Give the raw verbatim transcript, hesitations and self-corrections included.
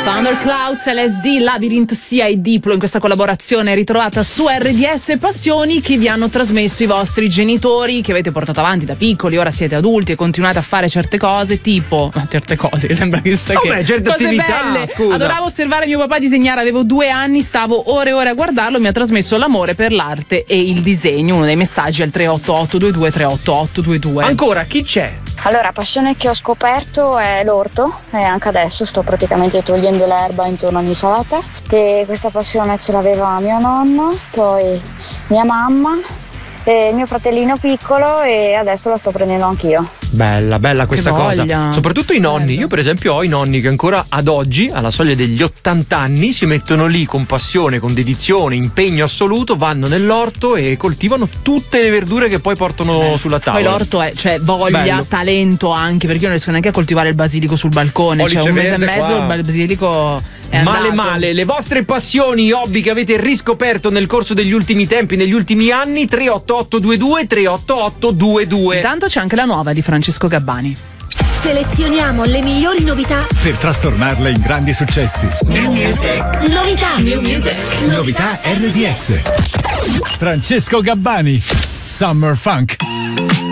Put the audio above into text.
Thunderclouds, L S D, Labyrinth, Sia e Diplo in questa collaborazione ritrovata su R D S Passioni, che vi hanno trasmesso i vostri genitori, che avete portato avanti da piccoli, ora siete adulti e continuate a fare certe cose, tipo certe cose, sembra chissà oh che beh, certe cose attività, belle. scusa. Adoravo osservare mio papà disegnare, avevo due anni, stavo ore e ore a guardarlo, mi ha trasmesso l'amore per l'arte e il disegno. Uno dei messaggi al tre otto otto due due tre otto otto due due. Ancora, chi c'è? Allora, passione che ho scoperto è l'orto e anche adesso sto praticamente togliendo l'erba intorno all'insalata, e questa passione ce l'aveva mio nonno, poi mia mamma e il mio fratellino piccolo, e adesso la sto prendendo anch'io. Bella, bella questa cosa. Soprattutto i nonni. Bello. Io per esempio ho i nonni che ancora ad oggi, alla soglia degli ottanta anni, si mettono lì con passione, con dedizione, impegno assoluto, vanno nell'orto e coltivano tutte le verdure che poi portano sulla tavola. Poi l'orto è, cioè, voglia, Bello. talento anche, perché io non riesco neanche a coltivare il basilico sul balcone. Pollice Cioè un mese e verde mezzo qua. il basilico è Male andato. male, le vostre passioni, hobby che avete riscoperto nel corso degli ultimi tempi, negli ultimi anni. Tre otto otto due due tre otto otto due due. Intanto c'è anche la nuova di Francesco Gabbani. Selezioniamo le migliori novità per trasformarle in grandi successi. New Music. Novità. New Music. Novità R D S. Francesco Gabbani, Summer Funk.